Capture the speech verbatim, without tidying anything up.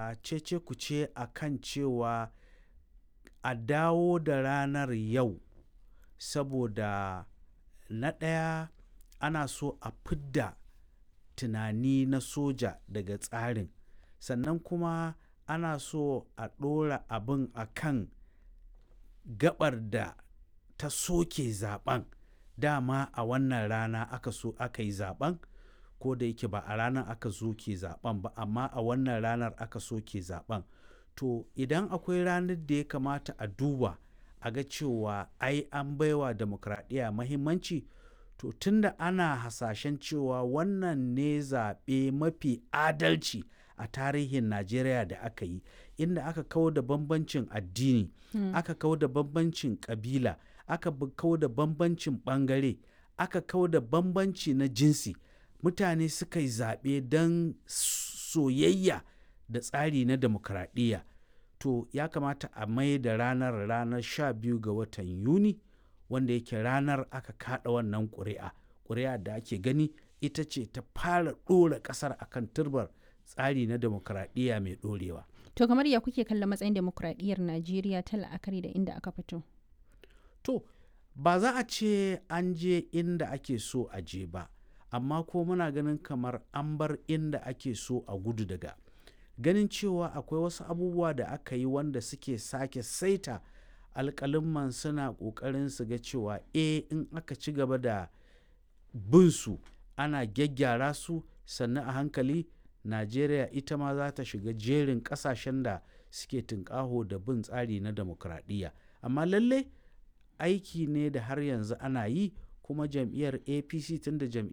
a cece kuce a kan cewa a dawo da ranar yau saboda na ɗaya ana so a fidda tunani na soja daga tsarin, sannan kuma ana so a ɗora abin a kan gabar da ta soke zaben. Dama a wannan rana aka so aka yi zaben, ko da yake ba a ranar aka soke zaben ba, amma a wannan ranar aka soke zaben. To idan akwai ranar da ya kamata a duba a ga cewa ai an baiwa demokradiyya mahimmanci, to tunda ana hasashen cewa wannan ne zaɓe mafi adalci a tarihin Najeriya da aka yi, inda aka kawar da bambancin addini, mm. aka kawar da bambancin ƙabila, aka kawar da bambancin ɓangare, aka kawar da bambanci na jinsi, mutane suka yi zaɓe don soyayya da tsari na demokradiyya. To ya kamata a mai da ranar ranar sha biyu ga watan Yuni, wanda yake ranar aka kaɗa wannan ƙuri'a. Ƙuri'a da ake gani ita ce ta fara ɗora ƙasar akan turbar tsari na demokradiyya mai ɗorewa. To kamar ya kuke kallon matsayin demokradiyyar Najeriya ta la'akari da inda aka fito? To ba za a ce an je inda ake so a je ba, amma ko muna ganin kamar an bar inda ake so a gudu daga. Ganin cewa akwai wasu abubuwa da aka yi wanda suke sake saita alƙalimman, suna ƙoƙarin su ga cewa e in aka ci gaba da bin su ana gyaggyara su, sannan a hankali Najeriya ita ma za ta shiga jerin ƙasashen da suke tunƙaho da bin tsari na demokradiyya. Amma lalle aiki ne da har yanzu ana yi, kuma jam'iyyar A P C tun da jam'iyyar